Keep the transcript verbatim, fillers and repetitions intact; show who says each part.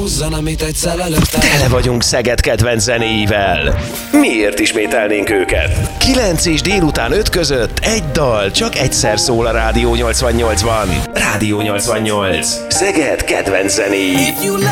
Speaker 1: húzzon, amit egyszer előttem.
Speaker 2: Tele vagyunk Szeged kedvenc zenéivel. Miért ismételnénk őket? kilenc és délután öt között egy dal csak egyszer szól a Rádió nyolcvannyolcban. Rádió nyolcvannyolc. Szeged kedvenc zenéi.